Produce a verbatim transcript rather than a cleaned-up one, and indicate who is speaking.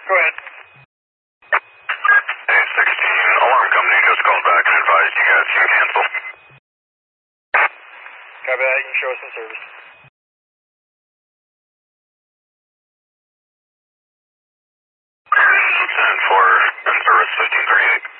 Speaker 1: Go ahead.
Speaker 2: Hey, sixteen, alarm company just called back and advised you guys can cancel.
Speaker 1: Copy that, you can show us in service.
Speaker 2: And for in service fifteen thirty-eight.